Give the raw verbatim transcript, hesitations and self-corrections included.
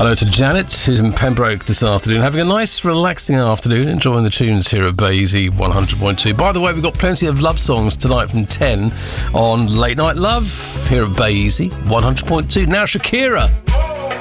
Hello to Janet, who's in Pembroke this afternoon, having a nice, relaxing afternoon, enjoying the tunes here at Basie one hundred point two. By the way, we've got plenty of love songs tonight from ten on Late Night Love here at Basie one hundred point two. Now, Shakira.